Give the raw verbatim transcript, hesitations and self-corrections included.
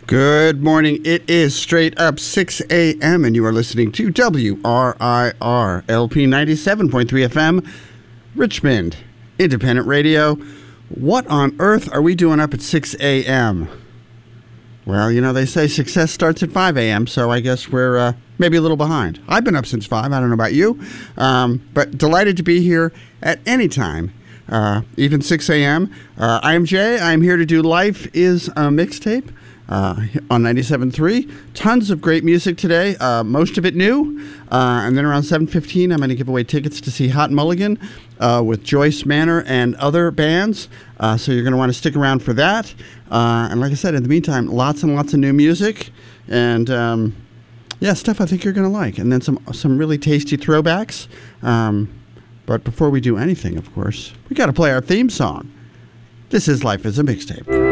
Good morning. It is straight up six a.m. and you are listening to W R I R L P ninety-seven point three F M, Richmond Independent Radio. What on earth are we doing up at six a.m.? Well, you know, they say success starts at five a.m., so I guess we're uh, maybe a little behind. I've been up since five. I don't know about you, um, but delighted to be here at any time, uh, even six a.m. Uh, I am Jay. I'm here to do Life is a Mixtape. Uh, on ninety-seven point three. Tons of great music today, uh, most of it new. Uh, and then around seven fifteen, I'm going to give away tickets to see Hot Mulligan uh, with Joyce Manor and other bands. Uh, so you're going to want to stick around for that. Uh, and like I said, in the meantime, lots and lots of new music. And, um, yeah, stuff I think you're going to like. And then some, some really tasty throwbacks. Um, but before we do anything, of course, we got to play our theme song. This is Life is a Mixtape.